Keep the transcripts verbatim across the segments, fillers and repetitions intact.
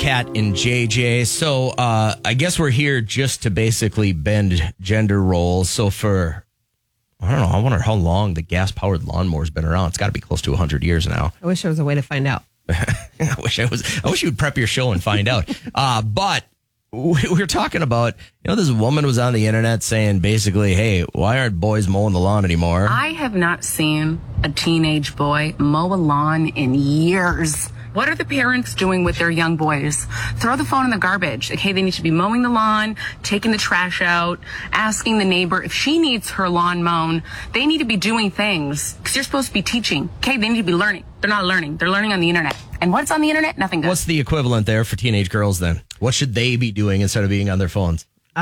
Kat and J J. So uh, I guess we're here just to basically bend gender roles. So for, I don't know, I wonder how long the gas-powered lawnmower's been around. It's got to be close to one hundred years now. I wish there was a way to find out. I wish I was. I wish you would prep your show and find out. Uh, but we were talking about, you know, this woman was on the internet saying basically, hey, why aren't boys mowing the lawn anymore? I have not seen a teenage boy mow a lawn in years. What are the parents doing with their young boys? Throw the phone in the garbage. Okay, they need to be mowing the lawn, taking the trash out, asking the neighbor if she needs her lawn mown. They need to be doing things because you're supposed to be teaching. Okay, they need to be learning. They're not learning. They're learning on the internet. And what's on the internet? Nothing good. What's the equivalent there for teenage girls then? What should they be doing instead of being on their phones?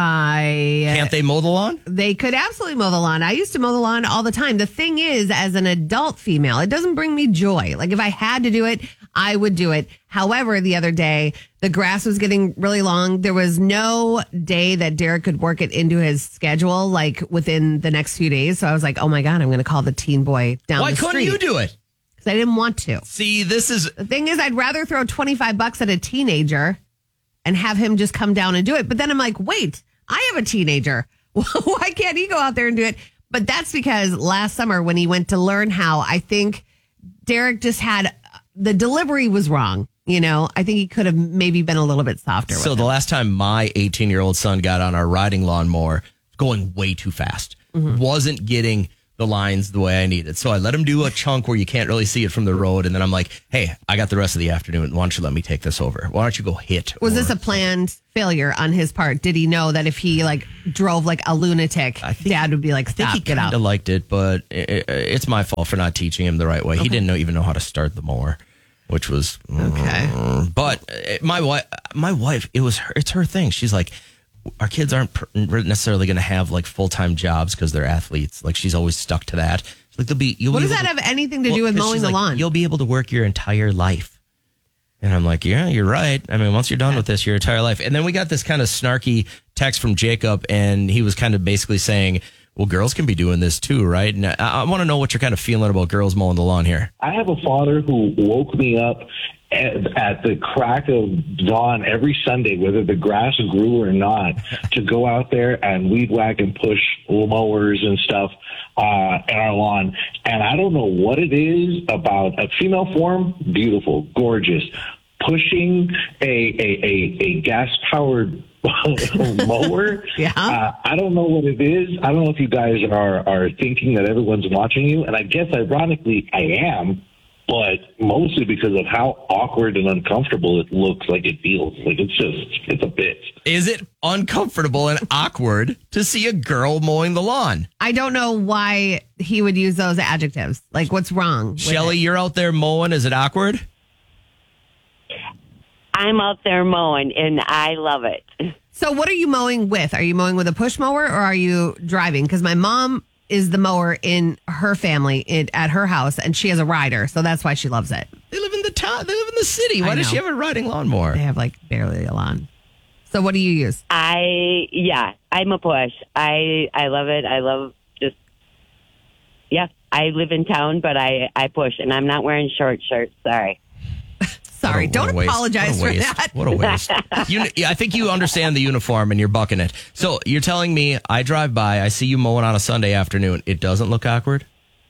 I Can't they mow the lawn? They could absolutely mow the lawn. I used to mow the lawn all the time. The thing is, as an adult female, it doesn't bring me joy. Like if I had to do it, I would do it. However, the other day, the grass was getting really long. There was no day that Derek could work it into his schedule, like within the next few days. So I was like, oh my God, I'm going to call the teen boy down Why the street. couldn't you do it? Because I didn't want to. See, this is... The thing is, I'd rather throw twenty-five bucks at a teenager and have him just come down and do it. But then I'm like, wait, I have a teenager. Why can't he go out there and do it? But that's because last summer when he went to learn how, I think Derek just had, the delivery was wrong. You know, I think he could have maybe been a little bit softer. So with the him. last time my eighteen-year-old son got on our riding lawnmower, going way too fast, mm-hmm. wasn't getting the lines the way I needed. So I let him do a chunk where you can't really see it from the road. And then I'm like, hey, I got the rest of the afternoon. Why don't you let me take this over? Why don't you go hit? Was or, this a planned failure on his part? Did he know that if he like drove like a lunatic, Dad would be like, stop, I think he get out? kind of liked it, but it, it's my fault for not teaching him the right way. Okay. He didn't know, even know how to start the mower, which was okay. Uh, but my wife, my wife, it was her, it's her thing. She's like, our kids aren't necessarily going to have like full-time jobs because they're athletes. Like she's always stuck to that. She's like, they'll be. You'll what be does that to, have anything to well, do with mowing the like, lawn? You'll be able to work your entire life. And I'm like, yeah, you're right. I mean, once you're done with this, your entire life. And then we got this kind of snarky text from Jacob, and he was kind of basically saying, well, girls can be doing this too, right? And I, I want to know what you're kind of feeling about girls mowing the lawn here. I have a father who woke me up at, at the crack of dawn every Sunday, whether the grass grew or not, to go out there and weed whack and push mowers and stuff uh, in our lawn. And I don't know what it is about a female form, beautiful, gorgeous, pushing a a, a, a gas-powered mower. Yeah. Uh, I don't know what it is. I don't know if you guys are, are thinking that everyone's watching you. And I guess, ironically, I am. But mostly because of how awkward and uncomfortable it looks, like it feels. Like it's just, it's a bit. Is it uncomfortable and awkward to see a girl mowing the lawn? I don't know why he would use those adjectives. Like, what's wrong? Shelly, you're out there mowing. Is it awkward? I'm out there mowing, and I love it. So what are you mowing with? Are you mowing with a push mower or are you driving? Because my mom is the mower in her family in, at her house, and she has a rider, so that's why she loves it. They live in the town. They live in the city. Why I does know. she have a riding lawnmower? They have like barely a lawn. So what do you use? I, yeah, I'm a push. I I love it. I love just, yeah, I live in town, but I, I push, and I'm not wearing short shirts. Sorry. Sorry, What a- don't what a waste. apologize What a for waste. that. What a waste. you, yeah, I think you understand the uniform and you're bucking it. So you're telling me I drive by, I see you mowing on a Sunday afternoon. It doesn't look awkward?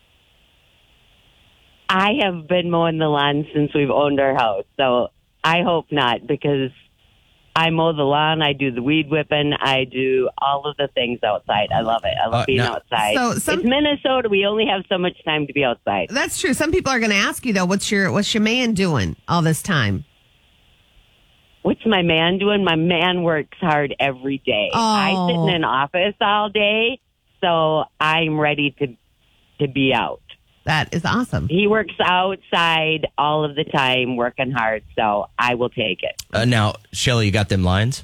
I have been mowing the lawn since we've owned our house, so I hope not, because I mow the lawn, I do the weed whipping, I do all of the things outside. I love it. I love Uh, being now- outside. So some- It's Minnesota. We only have so much time to be outside. That's true. Some people are going to ask you though, what's your what's your man doing all this time? What's my man doing? My man works hard every day. Oh. I sit in an office all day, so I'm ready to to be out. That is awesome. He works outside all of the time, working hard, so I will take it. Uh, now, Shelly, you got them lines?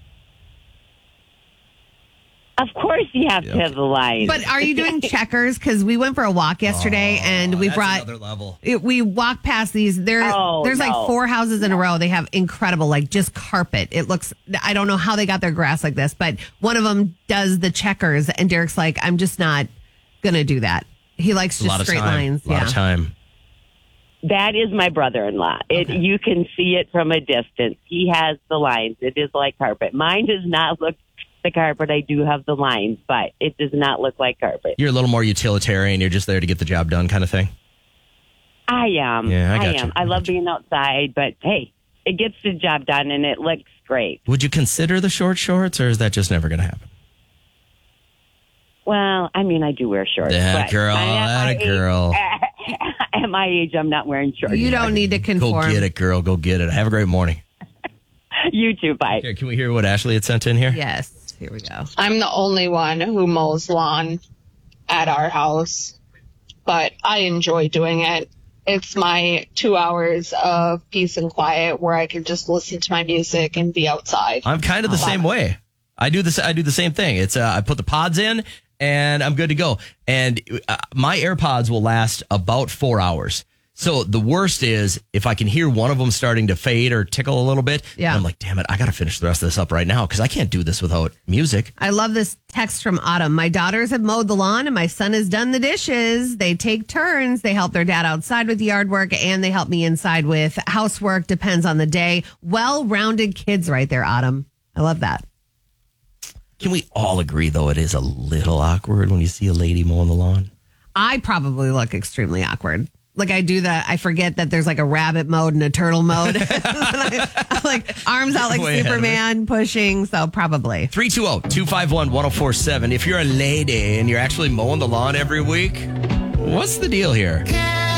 Of course you have to have the lines. But are you doing checkers? Because we went for a walk yesterday, and we that's brought another level. it, we walked past these. There, Oh, there's like no. four houses in a row. They have incredible, like just carpet. It looks. I don't know how they got their grass like this, but one of them does the checkers, and Derek's like, I'm just not gonna do that. He likes A lot just of straight time. lines. A lot Yeah. of time. That is my brother-in-law. It, Okay. you can see it from a distance. He has the lines. It is like carpet. Mine does not look the carpet. I do have the lines, but it does not look like carpet. You're a little more utilitarian. You're just there to get the job done kind of thing. I am. Yeah, I I, got am. you. I, I love got you. being outside, but hey, it gets the job done and it looks great. Would you consider the short shorts, or is that just never going to happen? Well, I mean, I do wear shorts. That but girl, I- at that my a girl. Age, at my age, I'm not wearing shorts. You don't need to Go conform. get it, girl. Go get it. Have a great morning. You too. Bye. Here, can we hear what Ashley had sent in here? Yes. Here we go. I'm the only one who mows lawn at our house, but I enjoy doing it. It's my two hours of peace and quiet where I can just listen to my music and be outside. I'm kind of the same way. I do this. I do the same thing. It's uh, I put the pods in and I'm good to go. And uh, my AirPods will last about four hours. So the worst is if I can hear one of them starting to fade or tickle a little bit. Yeah. I'm like, damn it, I got to finish the rest of this up right now because I can't do this without music. I love this text from Autumn. My daughters have mowed the lawn and my son has done the dishes. They take turns. They help their dad outside with yard work and they help me inside with housework. Depends on the day. Well-rounded kids right there, Autumn. I love that. Can we all agree, though, it is a little awkward when you see a lady mowing the lawn? I probably look extremely awkward. Like I do that. I forget that there's like a rabbit mode and a turtle mode. I'm like arms out like Way ahead of Superman pushing. So probably. three two zero, two five one, one zero four seven. If you're a lady and you're actually mowing the lawn every week, what's the deal here?